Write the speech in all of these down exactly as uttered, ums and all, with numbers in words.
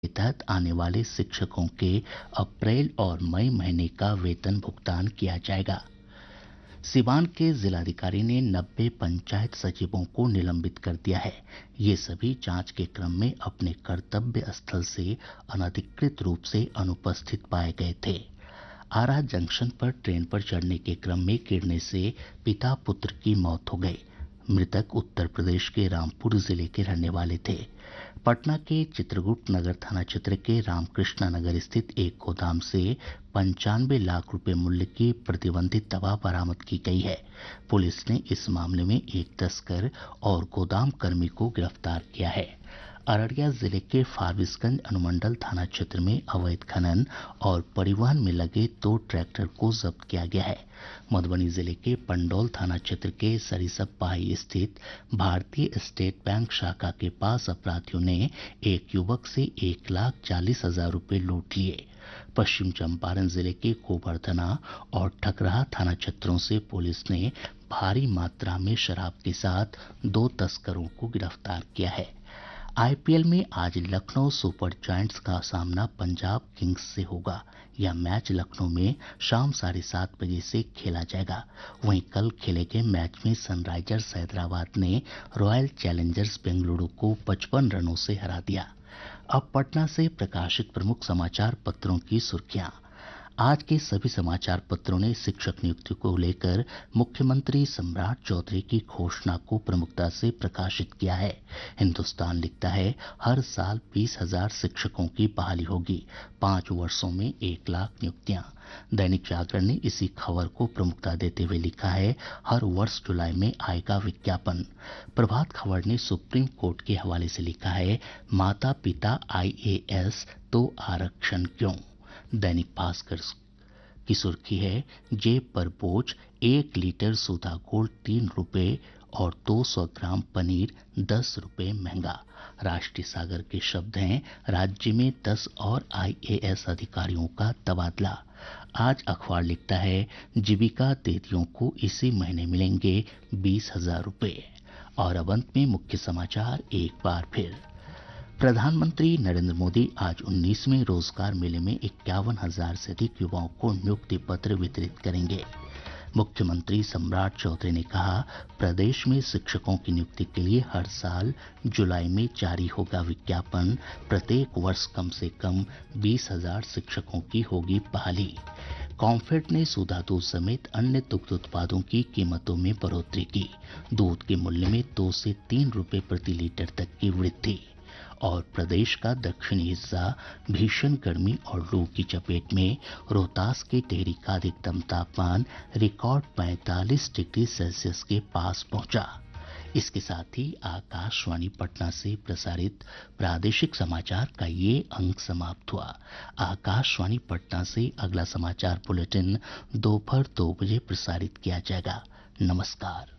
के तहत आने वाले शिक्षकों के अप्रैल और मई महीने का वेतन भुगतान किया जाएगा। सिवान के जिलाधिकारी ने नब्बे पंचायत सचिवों को निलंबित कर दिया है। ये सभी जांच के क्रम में अपने कर्तव्य स्थल से अनधिकृत रूप से अनुपस्थित पाए गए थे। आरा जंक्शन पर ट्रेन पर चढ़ने के क्रम में गिरने से पिता पुत्र की मौत हो गई। मृतक उत्तर प्रदेश के रामपुर जिले के रहने वाले थे। पटना के चित्रकूट नगर थाना क्षेत्र के रामकृष्णा नगर स्थित एक गोदाम से पंचानवे लाख रुपए मूल्य की प्रतिबंधित दवा बरामद की गई है। पुलिस ने इस मामले में एक तस्कर और गोदाम कर्मी को गिरफ्तार किया है। अररिया जिले के फारबिसगंज अनुमंडल थाना क्षेत्र में अवैध खनन और परिवहन में लगे दो ट्रैक्टर को जब्त किया गया है। मधुबनी जिले के पंडौल थाना क्षेत्र के सरिसपपाही स्थित भारतीय स्टेट बैंक शाखा के पास अपराधियों ने एक युवक से एक लाख चालीस हजार रुपये लूट लिए। पश्चिम चंपारण जिले के गोवर्धना और ठकराहा थाना क्षेत्रों से पुलिस ने भारी मात्रा में शराब के साथ दो तस्करों को गिरफ्तार किया है। आईपीएल में आज लखनऊ सुपर जायंट्स का सामना पंजाब किंग्स से होगा। यह मैच लखनऊ में शाम साढ़े सात बजे से खेला जाएगा। वहीं कल खेले गए मैच में सनराइजर्स हैदराबाद ने रॉयल चैलेंजर्स बेंगलुरु को पचपन रनों से हरा दिया। अब पटना से प्रकाशित प्रमुख समाचार पत्रों की सुर्खियां। आज के सभी समाचार पत्रों ने शिक्षक नियुक्ति को लेकर मुख्यमंत्री सम्राट चौधरी की घोषणा को प्रमुखता से प्रकाशित किया है। हिन्दुस्तान लिखता है, हर साल बीस हजार शिक्षकों की बहाली होगी, पांच वर्षों में एक लाख नियुक्तियां। दैनिक जागरण ने इसी खबर को प्रमुखता देते हुए लिखा है, हर वर्ष जुलाई में आएगा विज्ञापन। प्रभात खबर ने सुप्रीम कोर्ट के हवाले से लिखा है, माता पिता आईएएस तो आरक्षण क्यों। दैनिक भास्कर की सुर्खी है, जेब पर बोझ, एक लीटर सुधा गोल्ड तीन रुपए और दो सौ ग्राम पनीर दस रुपए महंगा। राष्ट्रीय सागर के शब्द हैं, राज्य में दस और आईएएस अधिकारियों का तबादला। आज अखबार लिखता है, जीविका दीदियों को इसी महीने मिलेंगे बीस हजार रुपए। और अब अंत में मुख्य समाचार एक बार फिर। प्रधानमंत्री नरेंद्र मोदी आज उन्नीसवें रोजगार मेले में इक्यावन हजार से अधिक युवाओं को नियुक्ति पत्र वितरित करेंगे। मुख्यमंत्री सम्राट चौधरी ने कहा, प्रदेश में शिक्षकों की नियुक्ति के लिए हर साल जुलाई में जारी होगा विज्ञापन। प्रत्येक वर्ष कम से कम बीस हजार शिक्षकों की होगी बहाली। कॉम्फेड ने सुधा दूध समेत अन्य दुग्ध उत्पादों की कीमतों में बढ़ोतरी की। दूध के मूल्य में दो से तीन रुपए प्रति लीटर तक की वृद्धि। और प्रदेश का दक्षिणी हिस्सा भीषण गर्मी और लू की चपेट में। रोहतास के टेहरी का अधिकतम तापमान रिकॉर्ड पैंतालीस डिग्री सेल्सियस के पास पहुंचा। इसके साथ ही आकाशवाणी पटना से प्रसारित प्रादेशिक समाचार का ये अंक समाप्त हुआ। आकाशवाणी पटना से अगला समाचार बुलेटिन दोपहर दो बजे प्रसारित किया जाएगा। नमस्कार।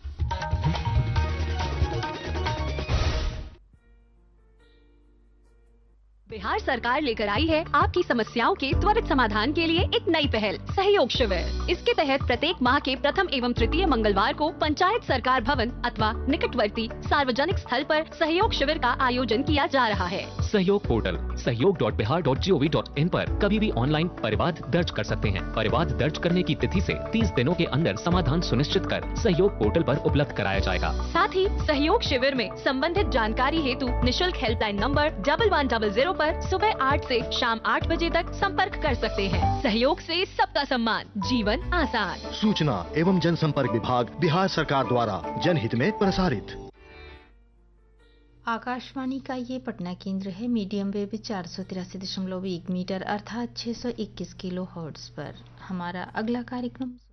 बिहार सरकार लेकर आई है आपकी समस्याओं के त्वरित समाधान के लिए एक नई पहल, सहयोग शिविर। इसके तहत प्रत्येक माह के प्रथम एवं तृतीय मंगलवार को पंचायत सरकार भवन अथवा निकटवर्ती सार्वजनिक स्थल पर सहयोग शिविर का आयोजन किया जा रहा है। सहयोग पोर्टल सहयोग dot Bihar dot G O V dot in पर कभी भी ऑनलाइन परिवाद दर्ज कर सकते हैं। परिवाद दर्ज करने की तिथि से तीस दिनों के अंदर समाधान सुनिश्चित कर सहयोग पोर्टल पर उपलब्ध कराया जाएगा। साथ ही सहयोग शिविर में संबंधित जानकारी हेतु निशुल्क helpline number double one double zero पर सुबह आठ से शाम आठ बजे तक संपर्क कर सकते हैं। सहयोग से सबका सम्मान, जीवन आसान। सूचना एवं जनसंपर्क विभाग, बिहार सरकार द्वारा जनहित में प्रसारित। आकाशवाणी का ये पटना केंद्र है। मीडियम वेव चार सौ तिरासी दशमलव एक मीटर अर्थात छह सौ इक्कीस किलो हर्ट्ज पर। हमारा अगला कार्यक्रम